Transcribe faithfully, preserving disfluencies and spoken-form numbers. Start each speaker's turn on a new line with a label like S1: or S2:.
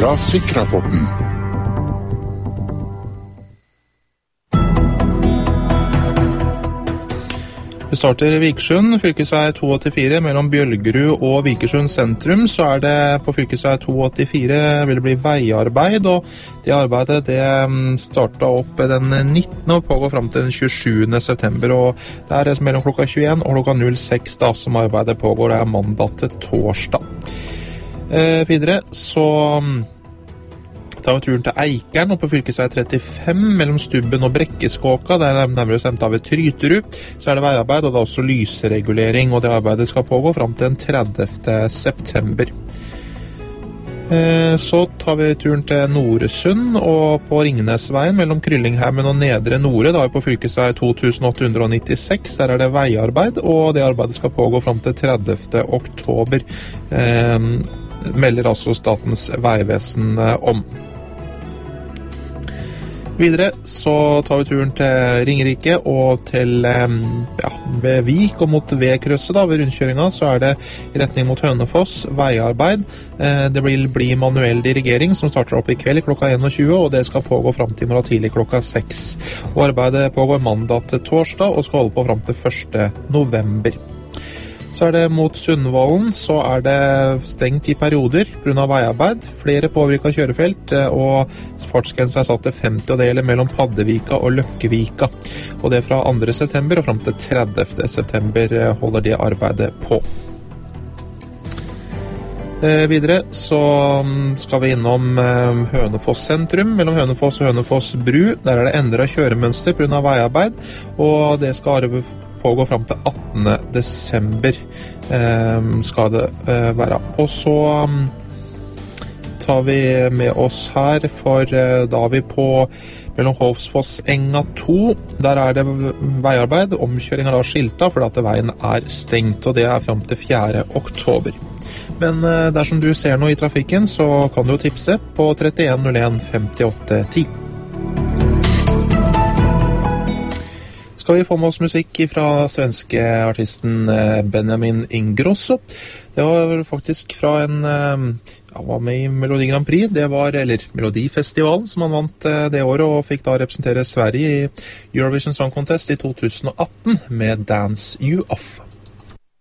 S1: Trafikkrapporten.
S2: Vi starter i Vikersund, fylkesvei to åttifire mellom Bjølgerud og Vikersund sentrum. Så er det på fylkesvei to åttifire vil det bli veiarbeid, og det arbeidet det startet opp den nittende og pågår frem til den tjuesjuende september. Og det er mellom klokka tjueen og klokka null seks da som arbeidet pågår. Det er mandag til torsdag. Eh, videre så tar vi turen til Eikeren oppe på fylkesvei trettifem mellom Stubben og Brekkeskåka. Der er nærmere bestemt av et Tryterud. Så er det veiarbeid, og det er også lysregulering, og det arbeidet skal pågå frem til den tredivte september. Eh, så tar vi turen til Noresund, og på Ringnesveien mellom Kryllingheimen og Nedre Nore, da er vi på fylkesvei to tusen åtte hundre nittiseks. Der er det veiarbeid, og det arbeidet skal pågå frem til tredivte oktober. Eh, melder altså Statens vegvesen om. Videre så tar vi turen til Ringerike og til ja, ved Vik og mot V-krysset da, ved rundkjøringa så er det i retning mot Hønefoss veiarbeid. Det vil bli manuell dirigering som starter opp i kveld klokka tjueen, og det skal pågå frem til morgen tidlig klokka seks. Og arbeidet pågår mandag til torsdag og skal holde på frem til første november. Så er det mot Sundvolden, så er det stengt i perioder på grunn av veiarbeid. Flere påvirket kjørefelt, og fartsgrensen er satt til femti, og det gjelder mellom Paddevika og Løkkevika. Og det er fra andre september og frem til tredivte september holder det arbeidet på. Eh, videre så skal vi innom eh, Hønefoss sentrum, mellom Hønefoss og Hønefoss bru. Der er det endret kjøremønster på grunn av veiarbeid, og det skal arbeide pågår frem til attende desember eh, skal det eh, være. Og så um, tar vi med oss her, for eh, da er vi på mellom Hovsfossenga to. Der er det veiarbeid, omkjøring er da skilta fordi at veien er stengt, og det er frem til fjerde oktober. Men eh, dersom du ser noe i trafikken, så kan du jo tipse på trettien null en femtiåtte ti. Skal vi få med oss musikk fra svenske artisten Benjamin Ingrosso. Det var faktisk fra en, han var med i Melodi Grand Prix, det var, eller Melodifestivalen som han vant det året, og fikk da representere Sverige i Eurovision Song Contest i to tusen og atten med Dance You Off.